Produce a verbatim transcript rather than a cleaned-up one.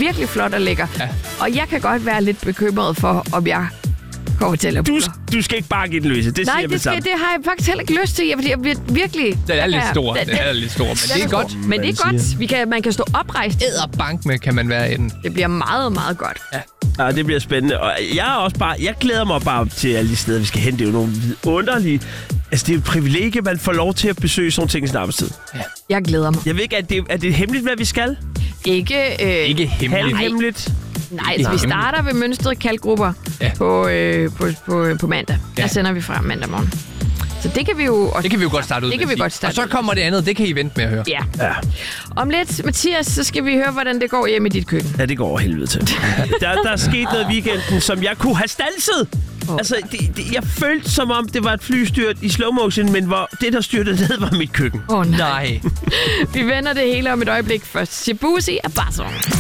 virkelig flot og lækker. Ja. Og jeg kan godt være lidt bekymret for, om jeg kommer til at Du, buller. du skal ikke bare give den løse, det Nej, siger vi det, skal, sammen. det har jeg faktisk heller ikke lyst til, fordi jeg bliver virkelig... Den er lidt jeg- stor, den- den er lidt stor, men den det er stor. godt. Men det er man godt. siger. Vi kan, man kan stå oprejst. Æderbank med kan man være i den. Det bliver meget, meget godt. Ja, det bliver spændende. Og jeg er også bare, jeg glæder mig bare til alle de steder, vi skal hen. Det er jo nogle vidunderlige... Altså, det er jo et privilegie, man får lov til at besøge sådan nogle ting i sin arbejdstid. Jeg glæder mig. Jeg ved ikke, er det, er det hemmeligt, hvad vi skal? Ikke... Øh, Ikke hemmeligt. Halvhemmeligt? Nej, altså, vi starter ved mønstrede kaldgrupper Ja. på, øh, på, på, på mandag. Ja. Der sender vi fra mandag morgen. Så det kan vi jo... Også, Det kan vi jo godt starte ud Det med kan vi at sige. godt starte Og så ud med. kommer det andet, det kan I vente med at høre. Ja. Ja. Om lidt, Mathias, så skal vi høre, hvordan det går hjemme i dit køkken. Ja, det går over helvede til. der, der er sket noget i weekenden, som jeg kunne have standset. Oh. Altså, det, det, jeg følte, som om det var et flystyrt i slow motion, men hvor det, der styrtede ned, var mit køkken. Åh oh, nej. Nej. Vi vender det hele om et øjeblik først. Shibuzi og Barcelona.